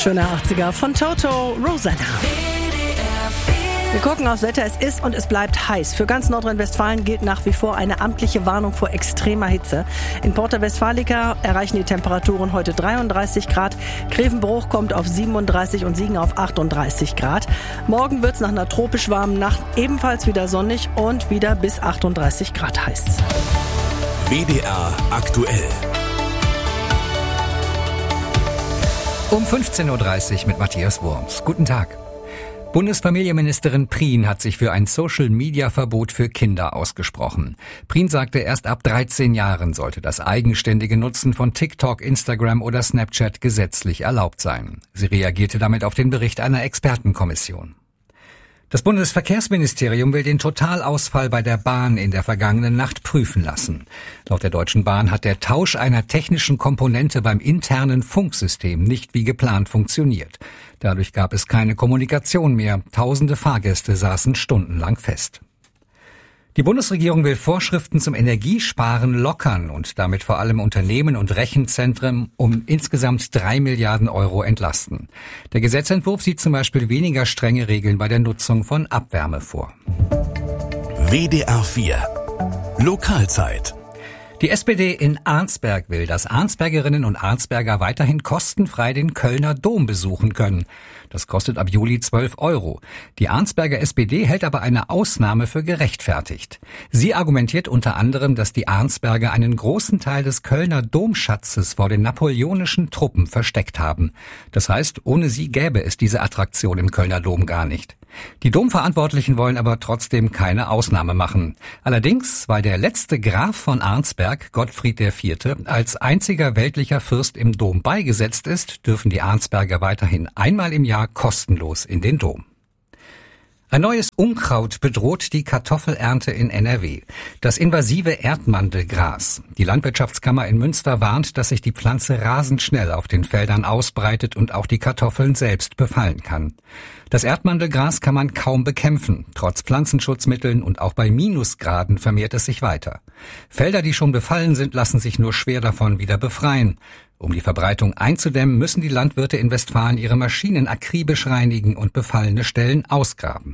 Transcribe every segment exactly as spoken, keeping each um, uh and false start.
Schöner achtziger von Toto, Rosanna. Wir gucken aufs Wetter. Es ist und es bleibt heiß. Für ganz Nordrhein-Westfalen gilt nach wie vor eine amtliche Warnung vor extremer Hitze. In Porta Westfalica erreichen die Temperaturen heute dreiunddreißig Grad. Grevenbruch kommt auf siebenunddreißig und Siegen auf achtunddreißig Grad. Morgen wird es nach einer tropisch warmen Nacht ebenfalls wieder sonnig und wieder bis achtunddreißig Grad heiß. W D R aktuell. Um fünfzehn Uhr dreißig mit Matthias Wurms. Guten Tag. Bundesfamilienministerin Prien hat sich für ein Social-Media-Verbot für Kinder ausgesprochen. Prien sagte, erst ab dreizehn Jahren sollte das eigenständige Nutzen von TikTok, Instagram oder Snapchat gesetzlich erlaubt sein. Sie reagierte damit auf den Bericht einer Expertenkommission. Das Bundesverkehrsministerium will den Totalausfall bei der Bahn in der vergangenen Nacht prüfen lassen. Laut der Deutschen Bahn hat der Tausch einer technischen Komponente beim internen Funksystem nicht wie geplant funktioniert. Dadurch gab es keine Kommunikation mehr. Tausende Fahrgäste saßen stundenlang fest. Die Bundesregierung will Vorschriften zum Energiesparen lockern und damit vor allem Unternehmen und Rechenzentren um insgesamt drei Milliarden Euro entlasten. Der Gesetzentwurf sieht zum Beispiel weniger strenge Regeln bei der Nutzung von Abwärme vor. W D R vier Lokalzeit. Die S P D in Arnsberg will, dass Arnsbergerinnen und Arnsberger weiterhin kostenfrei den Kölner Dom besuchen können. Das kostet ab Juli zwölf Euro. Die Arnsberger S P D hält aber eine Ausnahme für gerechtfertigt. Sie argumentiert unter anderem, dass die Arnsberger einen großen Teil des Kölner Domschatzes vor den napoleonischen Truppen versteckt haben. Das heißt, ohne sie gäbe es diese Attraktion im Kölner Dom gar nicht. Die Domverantwortlichen wollen aber trotzdem keine Ausnahme machen. Allerdings, weil der letzte Graf von Arnsberg, Gottfried der Vierte, als einziger weltlicher Fürst im Dom beigesetzt ist, dürfen die Arnsberger weiterhin einmal im Jahr kostenlos in den Dom. Ein neues Unkraut bedroht die Kartoffelernte in N R W. Das invasive Erdmandelgras. Die Landwirtschaftskammer in Münster warnt, dass sich die Pflanze rasend schnell auf den Feldern ausbreitet und auch die Kartoffeln selbst befallen kann. Das Erdmandelgras kann man kaum bekämpfen. Trotz Pflanzenschutzmitteln und auch bei Minusgraden vermehrt es sich weiter. Felder, die schon befallen sind, lassen sich nur schwer davon wieder befreien. Um die Verbreitung einzudämmen, müssen die Landwirte in Westfalen ihre Maschinen akribisch reinigen und befallene Stellen ausgraben.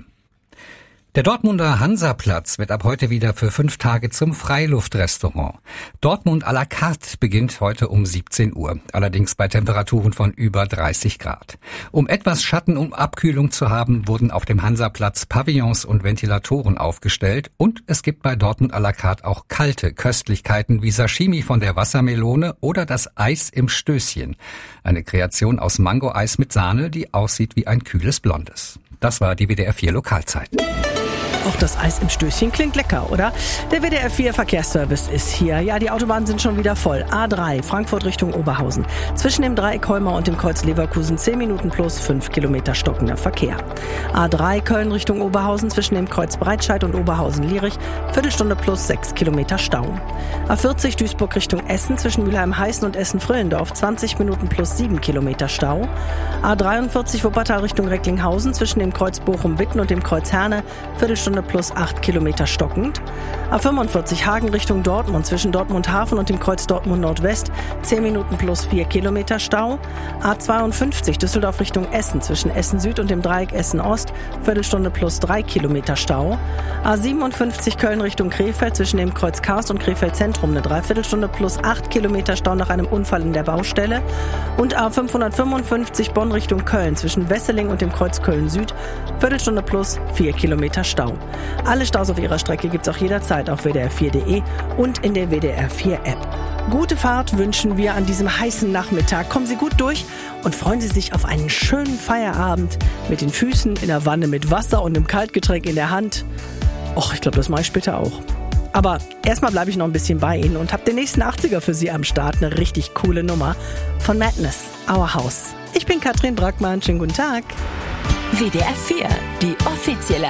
Der Dortmunder Hansaplatz wird ab heute wieder für fünf Tage zum Freiluftrestaurant. Dortmund à la carte beginnt heute um siebzehn Uhr, allerdings bei Temperaturen von über dreißig Grad. Um etwas Schatten und Abkühlung zu haben, wurden auf dem Hansaplatz Pavillons und Ventilatoren aufgestellt und es gibt bei Dortmund à la carte auch kalte Köstlichkeiten wie Sashimi von der Wassermelone oder das Eis im Stößchen, eine Kreation aus Mango-Eis mit Sahne, die aussieht wie ein kühles Blondes. Das war die W D R vier Lokalzeit. Auch das Eis im Stößchen klingt lecker, oder? Der W D R vier Verkehrsservice ist hier. Ja, die Autobahnen sind schon wieder voll. A drei, Frankfurt Richtung Oberhausen. Zwischen dem Dreieck Holmer und dem Kreuz Leverkusen zehn Minuten plus fünf Kilometer stockender Verkehr. A drei, Köln Richtung Oberhausen. Zwischen dem Kreuz Breitscheid und Oberhausen-Lierich Viertelstunde plus sechs Kilometer Stau. A vierzig, Duisburg Richtung Essen. Zwischen Mülheim-Heißen und Essen-Frillendorf zwanzig Minuten plus sieben Kilometer Stau. A dreiundvierzig, Wuppertal Richtung Recklinghausen. Zwischen dem Kreuz Bochum-Witten und dem Kreuz Herne Viertelstunde plus acht Kilometer stockend. A fünfundvierzig Hagen Richtung Dortmund zwischen Dortmund Hafen und dem Kreuz Dortmund Nordwest zehn Minuten plus vier Kilometer Stau. A zweiundfünfzig Düsseldorf Richtung Essen zwischen Essen Süd und dem Dreieck Essen Ost Viertelstunde plus drei Kilometer Stau. A siebenundfünfzig Köln Richtung Krefeld zwischen dem Kreuz Karst und Krefeld Zentrum eine Dreiviertelstunde plus acht Kilometer Stau nach einem Unfall in der Baustelle. Und A fünfhundertfünfundfünfzig Bonn Richtung Köln zwischen Wesseling und dem Kreuz Köln Süd Viertelstunde plus vier Kilometer Stau. Alle Staus auf ihrer Strecke gibt's auch jederzeit auf w d r vier punkt d e und in der W D R vier App. Gute Fahrt wünschen wir an diesem heißen Nachmittag. Kommen Sie gut durch und freuen Sie sich auf einen schönen Feierabend mit den Füßen in der Wanne mit Wasser und einem Kaltgetränk in der Hand. Och, ich glaube, das mache ich später auch. Aber erstmal bleibe ich noch ein bisschen bei Ihnen und habe den nächsten achtziger für Sie am Start. Eine richtig coole Nummer von Madness, Our House. Ich bin Katrin Brackmann. Schönen guten Tag. W D R vier, die offizielle